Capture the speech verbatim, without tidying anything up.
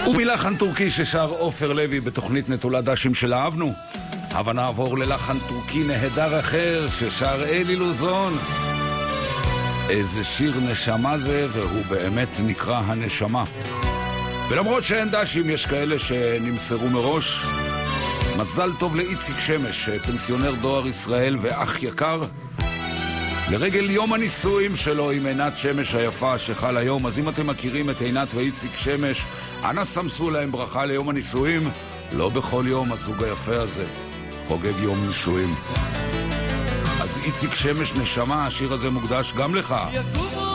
ומלחן טורקי ששר עופר לוי בתוכנית נטולת דשים של אהבנו, אבל נעבור ללחן טורקי נהדר אחר ששר אלי לוזון. איזה שיר נשמה זה, והוא באמת נקרא הנשמה. ולמרות שאין דשים, יש כאלה שנמסרו מראש. מזל טוב לאיציק שמש, פנסיונר דואר ישראל ואח יקר, לרגל יום הנישואים שלו עם עינת שמש היפה שחל היום. אז אם אתם מכירים את עינת ואיציק שמש, אנא סמסו להם ברכה ליום הנישואים. לא בכל יום הזוג היפה הזה חוגג יום נישואים. אז איציק שמש נשמה, השיר הזה מוקדש גם לך.